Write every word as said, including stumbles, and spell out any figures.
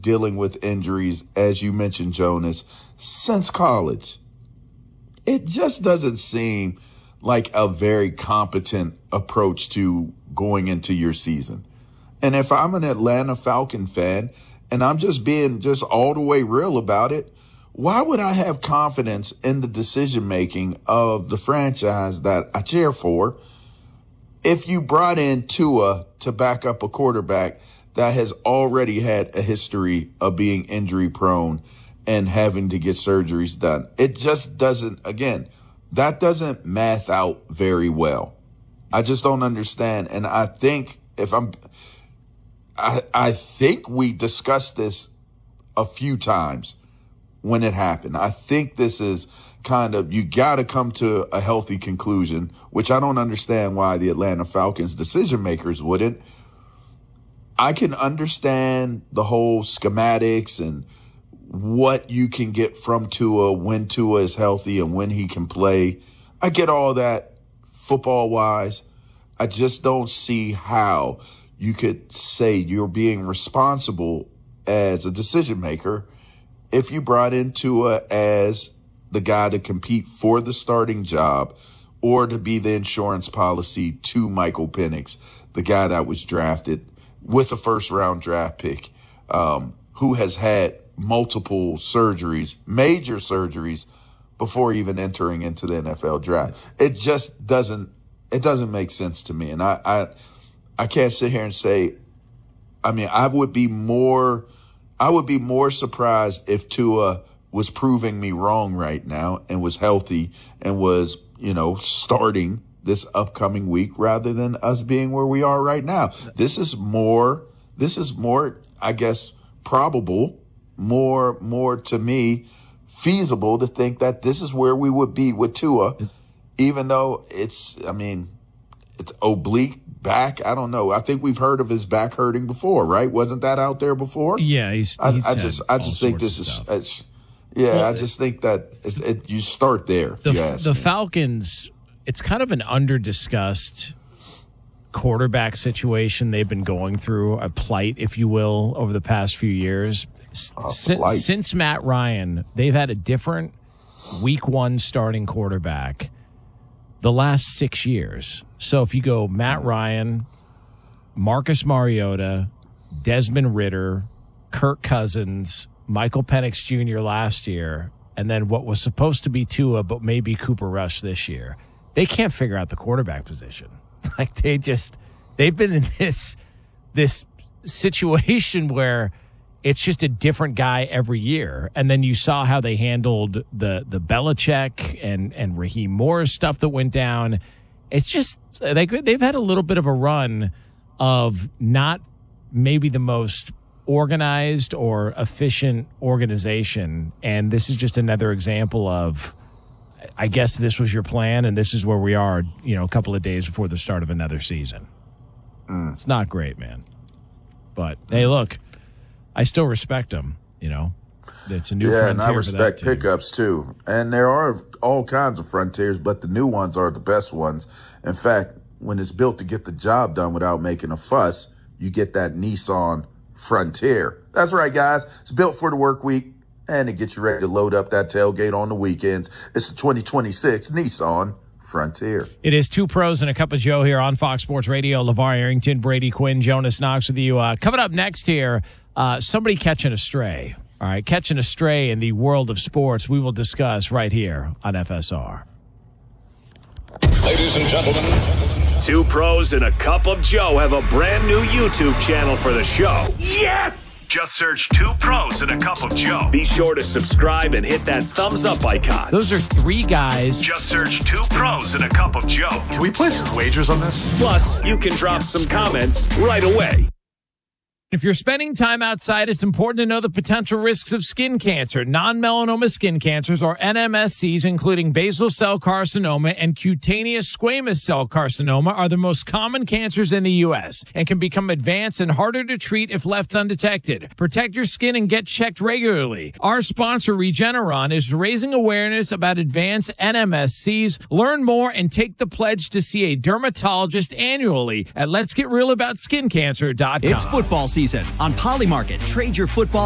dealing with injuries, as you mentioned, Jonas, since college. It just doesn't seem like a very competent approach to going into your season. And if I'm an Atlanta Falcon fan and I'm just being just all the way real about it, why would I have confidence in the decision-making of the franchise that I cheer for if you brought in Tua to back up a quarterback that has already had a history of being injury-prone and having to get surgeries done? It just doesn't, again, that doesn't math out very well. I just don't understand. And I think if I'm, I, I think we discussed this a few times when it happened. I think this is kind of, you got to come to a healthy conclusion, which I don't understand why the Atlanta Falcons decision makers wouldn't. I can understand the whole schematics and what you can get from Tua, when Tua is healthy and when he can play. I get all that football wise. I just don't see how you could say you're being responsible as a decision maker if you brought in Tua as the guy to compete for the starting job or to be the insurance policy to Michael Penix, the guy that was drafted with a first round draft pick, um, who has had multiple surgeries, major surgeries, before even entering into the N F L draft. It just doesn't, it doesn't make sense to me. And I, I, I can't sit here and say, I mean, I would be more, I would be more surprised if Tua was proving me wrong right now and was healthy and was, you know, starting this upcoming week rather than us being where we are right now. This is more, this is more, I guess, probable, more, more to me, feasible to think that this is where we would be with Tua, even though it's, I mean, it's oblique back. I don't know. I think we've heard of his back hurting before, right? Wasn't that out there before? Yeah, he's. he's I, I just, I just think this is. It's, yeah, well, I just think that it's, it, you start there. The, the me. Falcons. It's kind of an under-discussed quarterback situation they've been going through, a plight, if you will, over the past few years. Uh, since, since Matt Ryan, they've had a different week one starting quarterback the last six years. So if you go Matt Ryan, Marcus Mariota, Desmond Ridder, Kirk Cousins, Michael Penix Junior last year, and then what was supposed to be Tua, but maybe Cooper Rush this year, they can't figure out the quarterback position. Like they just, they've been in this, this situation where it's just a different guy every year. And then you saw how they handled the, the Belichick and, and Raheem Morris stuff that went down. It's just, they, they've had a little bit of a run of not maybe the most organized or efficient organization. And this is just another example of, I guess this was your plan, and this is where we are, you know, a couple of days before the start of another season. Mm. It's not great, man. But, hey, look, I still respect them, you know. It's a new yeah, frontier. And I respect for that pickups, too. And there are all kinds of frontiers, but the new ones are the best ones. In fact, when it's built to get the job done without making a fuss, you get that Nissan Frontier. That's right, guys. It's built for the work week, and it gets you ready to load up that tailgate on the weekends. It's the twenty twenty-six Nissan Frontier. It is Two Pros and a Cup of Joe here on Fox Sports Radio. LeVar Arrington, Brady Quinn, Jonas Knox with you. Uh, coming up next here, uh, somebody catching a stray. All right, catching a stray in the world of sports, we will discuss right here on F S R. Ladies and gentlemen, Two Pros and a Cup of Joe have a brand new YouTube channel for the show. yes! Just search Two Pros and a Cup of Joe. Be sure to subscribe and hit that thumbs up icon. Those are three guys. Just search Two Pros and a Cup of Joe. Can we place some wagers on this? Plus, you can drop some comments right away. If you're spending time outside, it's important to know the potential risks of skin cancer. Non-melanoma skin cancers, or N M S Cs, including basal cell carcinoma and cutaneous squamous cell carcinoma, are the most common cancers in the U S and can become advanced and harder to treat if left undetected. Protect your skin and get checked regularly. Our sponsor, Regeneron, is raising awareness about advanced N M S Cs. Learn more and take the pledge to see a dermatologist annually at lets get real about skin cancer dot com. It's football season on Polymarket. Trade your football